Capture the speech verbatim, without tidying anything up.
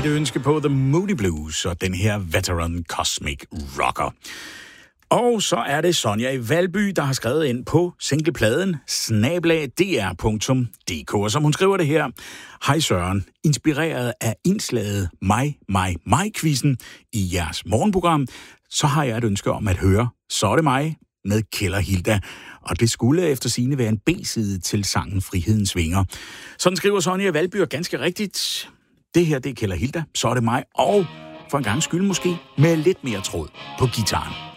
et ønske på The Moody Blues og den her Veteran Cosmic Rocker. Og så er det Sonja i Valby, der har skrevet ind på singlepladen snabel-a d r punktum d k. Og som hun skriver det her: Hej Søren, inspireret af indslaget mig, mig, mig-quizzen i jeres morgenprogram, så har jeg et ønske om at høre Så er det mig med Keller Hilda. Og det skulle efter sigende være en B-side til sangen Frihedens Vinger. Sådan skriver Sonja i Valby, og ganske rigtigt. Det her, det er Keller Hilda, Så er det mig, og for en gang skyld måske med lidt mere tråd på gitaren.